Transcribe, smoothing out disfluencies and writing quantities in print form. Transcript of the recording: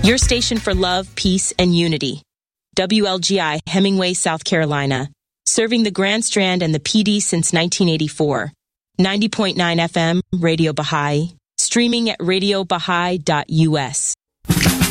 Your station for love, peace, and unity. WLGI, Hemingway, South Carolina. Serving the Grand Strand and the PD since 1984. 90.9 FM, Radio Baha'i. Streaming at radiobahai.us.